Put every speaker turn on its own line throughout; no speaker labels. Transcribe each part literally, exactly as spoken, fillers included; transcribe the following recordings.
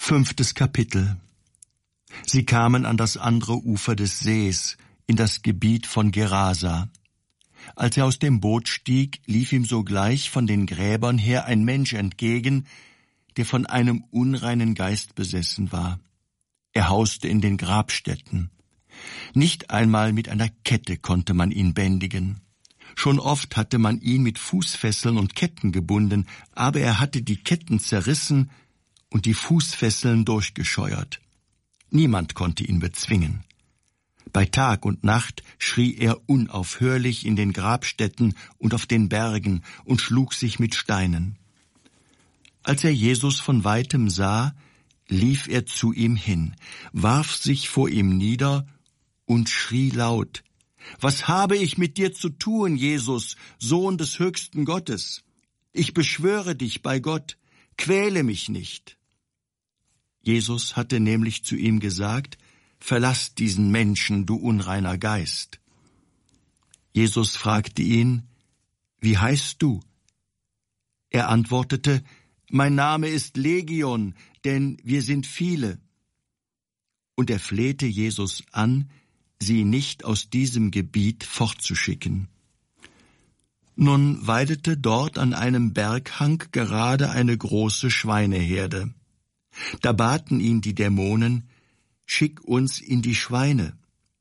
Fünftes Kapitel. Sie kamen an das andere Ufer des Sees, in das Gebiet von Gerasa. Als er aus dem Boot stieg, lief ihm sogleich von den Gräbern her ein Mensch entgegen, der von einem unreinen Geist besessen war. Er hauste in den Grabstätten. Nicht einmal mit einer Kette konnte man ihn bändigen. Schon oft hatte man ihn mit Fußfesseln und Ketten gebunden, aber er hatte die Ketten zerrissen und die Fußfesseln durchgescheuert. Niemand konnte ihn bezwingen. Bei Tag und Nacht schrie er unaufhörlich in den Grabstätten und auf den Bergen und schlug sich mit Steinen. Als er Jesus von weitem sah, lief er zu ihm hin, warf sich vor ihm nieder und schrie laut: »Was habe ich mit dir zu tun, Jesus, Sohn des höchsten Gottes? Ich beschwöre dich bei Gott, quäle mich nicht.« Jesus hatte nämlich zu ihm gesagt: »Verlass diesen Menschen, du unreiner Geist.« Jesus fragte ihn: »Wie heißt du?« Er antwortete: »Mein Name ist Legion, denn wir sind viele.« Und er flehte Jesus an, sie nicht aus diesem Gebiet fortzuschicken. Nun weidete dort an einem Berghang gerade eine große Schweineherde. Da baten ihn die Dämonen: »Schick uns in die Schweine.«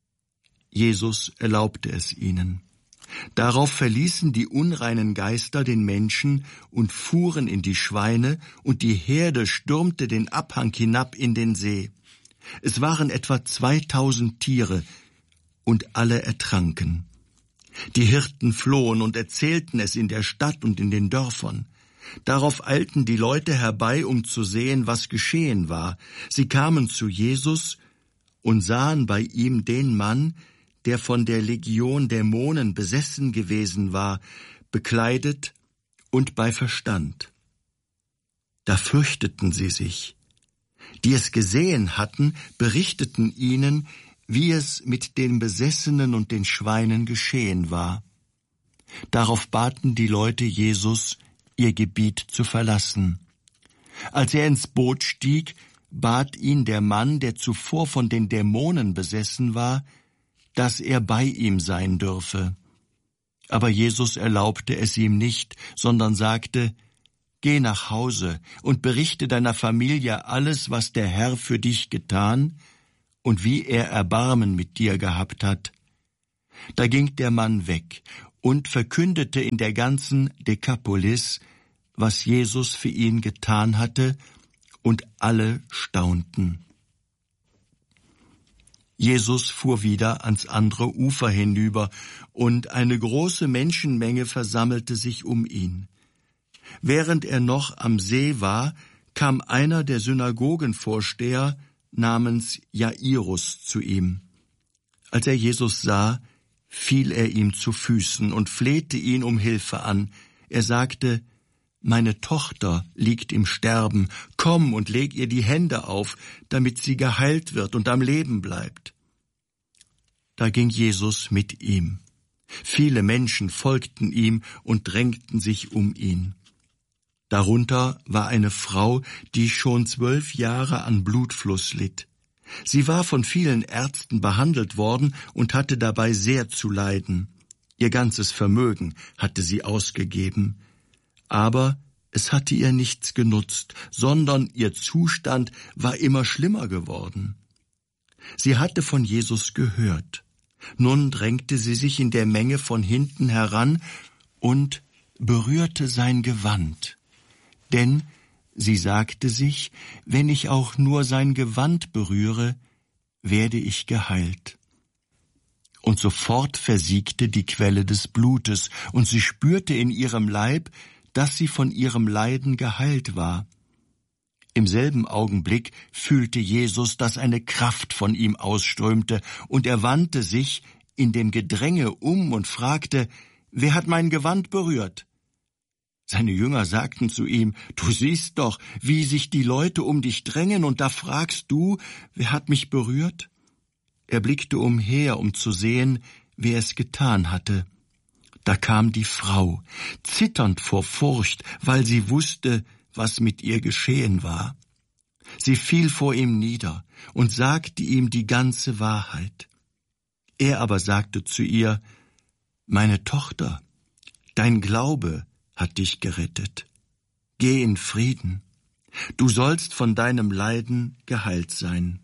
Jesus erlaubte es ihnen. Darauf verließen die unreinen Geister den Menschen und fuhren in die Schweine, und die Herde stürmte den Abhang hinab in den See. Es waren etwa zweitausend Tiere, und alle ertranken. Die Hirten flohen und erzählten es in der Stadt und in den Dörfern. Darauf eilten die Leute herbei, um zu sehen, was geschehen war. Sie kamen zu Jesus und sahen bei ihm den Mann, der von der Legion Dämonen besessen gewesen war, bekleidet und bei Verstand. Da fürchteten sie sich. Die es gesehen hatten, berichteten ihnen, wie es mit den Besessenen und den Schweinen geschehen war. Darauf baten die Leute Jesus, ihr Gebiet zu verlassen. Als er ins Boot stieg, bat ihn der Mann, der zuvor von den Dämonen besessen war, dass er bei ihm sein dürfe. Aber Jesus erlaubte es ihm nicht, sondern sagte: »Geh nach Hause und berichte deiner Familie alles, was der Herr für dich getan und wie er Erbarmen mit dir gehabt hat.« Da ging der Mann weg und verkündete in der ganzen Dekapolis, was Jesus für ihn getan hatte, und alle staunten. Jesus fuhr wieder ans andere Ufer hinüber, und eine große Menschenmenge versammelte sich um ihn. Während er noch am See war, kam einer der Synagogenvorsteher namens Jairus zu ihm. Als er Jesus sah, fiel er ihm zu Füßen und flehte ihn um Hilfe an. Er sagte: »Meine Tochter liegt im Sterben, komm und leg ihr die Hände auf, damit sie geheilt wird und am Leben bleibt.« Da ging Jesus mit ihm. Viele Menschen folgten ihm und drängten sich um ihn. Darunter war eine Frau, die schon zwölf Jahre an Blutfluss litt. Sie war von vielen Ärzten behandelt worden und hatte dabei sehr zu leiden. Ihr ganzes Vermögen hatte sie ausgegeben. Aber es hatte ihr nichts genutzt, sondern ihr Zustand war immer schlimmer geworden. Sie hatte von Jesus gehört. Nun drängte sie sich in der Menge von hinten heran und berührte sein Gewand. Denn sie sagte sich: »Wenn ich auch nur sein Gewand berühre, werde ich geheilt.« Und sofort versiegte die Quelle des Blutes, und sie spürte in ihrem Leib, dass sie von ihrem Leiden geheilt war. Im selben Augenblick fühlte Jesus, dass eine Kraft von ihm ausströmte, und er wandte sich in dem Gedränge um und fragte: »Wer hat mein Gewand berührt?« Seine Jünger sagten zu ihm: »Du siehst doch, wie sich die Leute um dich drängen, und da fragst du, wer hat mich berührt?« Er blickte umher, um zu sehen, wer es getan hatte. Da kam die Frau, zitternd vor Furcht, weil sie wusste, was mit ihr geschehen war. Sie fiel vor ihm nieder und sagte ihm die ganze Wahrheit. Er aber sagte zu ihr: Meine Tochter, dein Glaube hat dich gerettet. Geh in Frieden. Du sollst von deinem Leiden geheilt sein.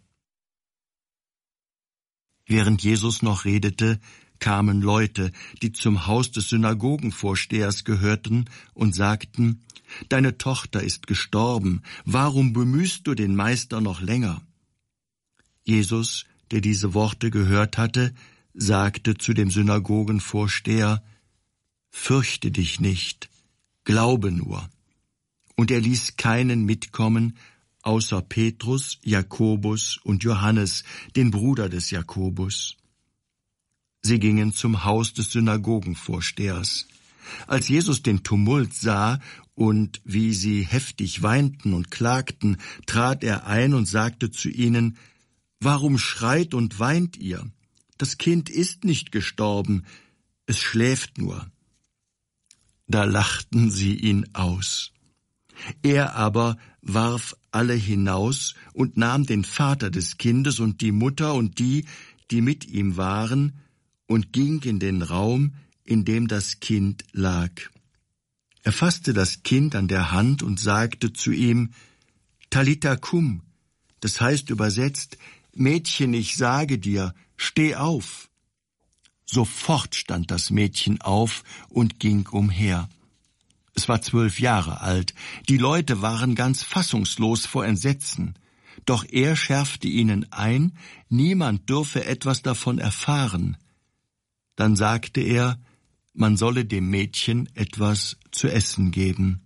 Während Jesus noch redete, kamen Leute, die zum Haus des Synagogenvorstehers gehörten und sagten: Deine Tochter ist gestorben, warum bemühst du den Meister noch länger? Jesus, der diese Worte gehört hatte, sagte zu dem Synagogenvorsteher: Fürchte dich nicht, glaube nur. Und er ließ keinen mitkommen, außer Petrus, Jakobus und Johannes, den Bruder des Jakobus. Sie gingen zum Haus des Synagogenvorstehers. Als Jesus den Tumult sah und wie sie heftig weinten und klagten, trat er ein und sagte zu ihnen: Warum schreit und weint ihr? Das Kind ist nicht gestorben, es schläft nur. Da lachten sie ihn aus. Er aber warf alle hinaus und nahm den Vater des Kindes und die Mutter und die, die mit ihm waren, und ging in den Raum, in dem das Kind lag. Er fasste das Kind an der Hand und sagte zu ihm: Talitha kum, das heißt übersetzt: Mädchen, ich sage dir, steh auf. Sofort stand das Mädchen auf und ging umher. Es war zwölf Jahre alt. Die Leute waren ganz fassungslos vor Entsetzen. Doch er schärfte ihnen ein, niemand dürfe etwas davon erfahren. Dann sagte er, man solle dem Mädchen etwas zu essen geben.